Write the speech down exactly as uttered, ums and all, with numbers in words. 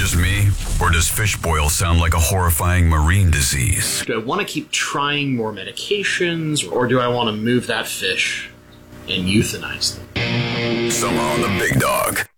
just me, or does fish boil sound like a horrifying marine disease? Do I want to keep trying more medications, or do I want to move that fish and euthanize them? Summer on the Big Dog.